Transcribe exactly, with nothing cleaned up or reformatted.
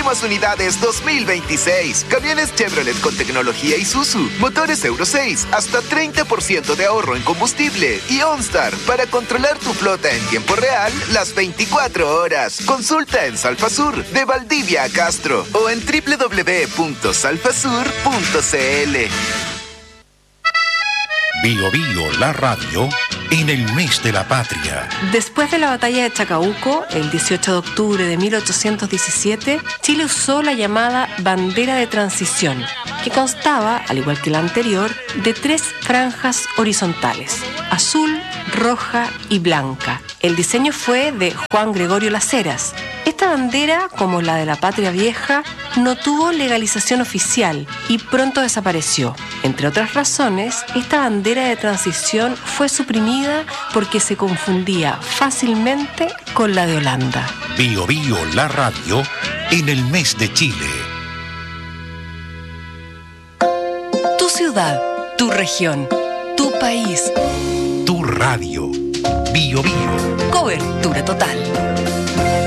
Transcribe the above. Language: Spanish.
Últimas unidades dos mil veintiséis. Camiones Chevrolet con tecnología Isuzu. Motores Euro seis. Hasta treinta por ciento de ahorro en combustible. Y OnStar para controlar tu flota en tiempo real las veinticuatro horas. Consulta en Salfasur de Valdivia a Castro o en doble u doble u doble u punto salfasur punto c l. Bio Bio, la radio, en el mes de la patria. Después de la batalla de Chacabuco, el dieciocho de octubre de mil ochocientos diecisiete, Chile usó la llamada bandera de transición, que constaba, al igual que la anterior, de tres franjas horizontales, azul, roja y blanca. El diseño fue de Juan Gregorio Las Heras. Esta bandera, como la de la Patria Vieja, no tuvo legalización oficial y pronto desapareció. Entre otras razones, esta bandera de transición fue suprimida porque se confundía fácilmente con la de Holanda. Bio Bio, la radio, en el mes de Chile. Tu ciudad, tu región, tu país. Tu radio. Bio Bio. Cobertura total.